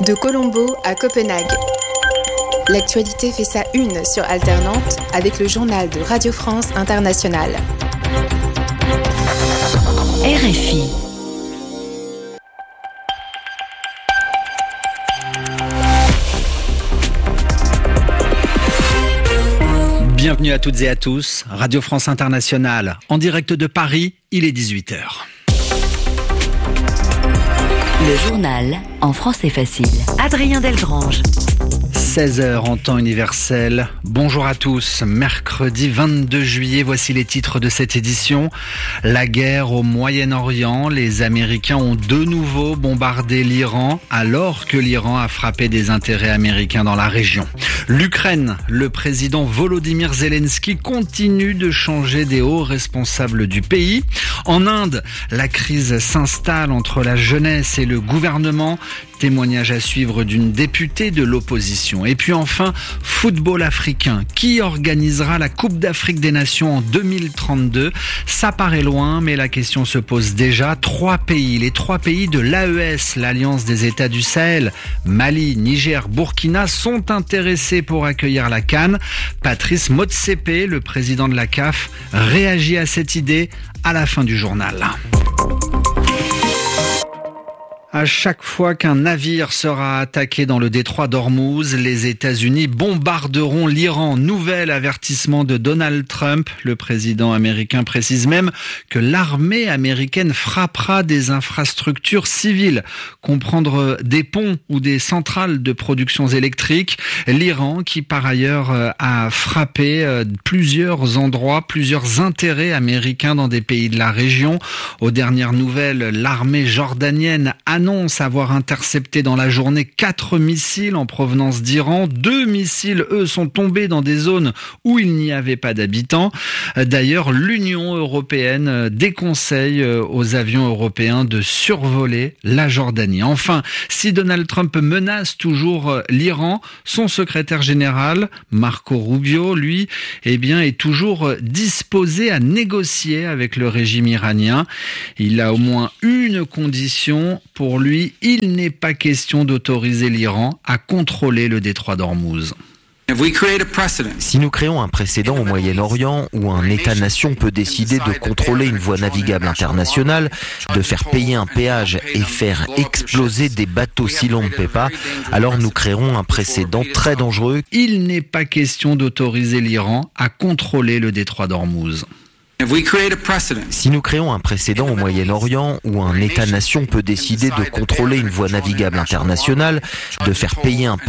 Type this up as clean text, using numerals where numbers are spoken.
De Colombo à Copenhague. L'actualité fait sa une sur Alternante avec le journal de Radio France Internationale. RFI. Bienvenue à toutes et à tous, Radio France Internationale, en direct de Paris, il est 18h. Le journal en français facile. Adrien Delgrange. 16h en temps universel. Bonjour à tous. Mercredi 22 juillet, voici les titres de cette édition. La guerre au Moyen-Orient. Les Américains ont de nouveau bombardé l'Iran alors que l'Iran a frappé des intérêts américains dans la région. L'Ukraine, le président Volodymyr Zelensky continue de changer des hauts responsables du pays. En Inde, la crise s'installe entre la jeunesse et le gouvernement. Témoignage à suivre d'une députée de l'opposition. Et puis enfin, football africain. Qui organisera la Coupe d'Afrique des Nations en 2032 ? Ça paraît loin, mais la question se pose déjà. Les trois pays de l'AES, l'Alliance des États du Sahel, Mali, Niger, Burkina, sont intéressés pour accueillir la CAN. Patrice Motsepe, le président de la CAF, réagit à cette idée à la fin du journal. À chaque fois qu'un navire sera attaqué dans le détroit d'Ormuz, les États-Unis bombarderont l'Iran. Nouvel avertissement de Donald Trump. Le président américain précise même que l'armée américaine frappera des infrastructures civiles, comprendre des ponts ou des centrales de production électrique. L'Iran qui par ailleurs a frappé plusieurs endroits, plusieurs intérêts américains dans des pays de la région. Aux dernières nouvelles, l'armée jordanienne annonce avoir intercepté dans la journée 4 missiles en provenance d'Iran. 2 missiles, eux, sont tombés dans des zones où il n'y avait pas d'habitants. D'ailleurs, l'Union européenne déconseille aux avions européens de survoler la Jordanie. Enfin, si Donald Trump menace toujours l'Iran, son secrétaire général, Marco Rubio, lui, est toujours disposé à négocier avec le régime iranien. Il a au moins une condition. Pour lui, il n'est pas question d'autoriser l'Iran à contrôler le détroit d'Ormuz. Si nous créons un précédent au Moyen-Orient où un État-nation peut décider de contrôler une voie navigable internationale, de faire payer un péage et faire exploser des bateaux si l'on ne paie pas, alors nous créerons un précédent très dangereux. Il n'est pas question d'autoriser l'Iran à contrôler le détroit d'Ormuz. Si nous créons un précédent au Moyen-Orient où un État-nation peut décider de contrôler une voie navigable internationale, de faire payer un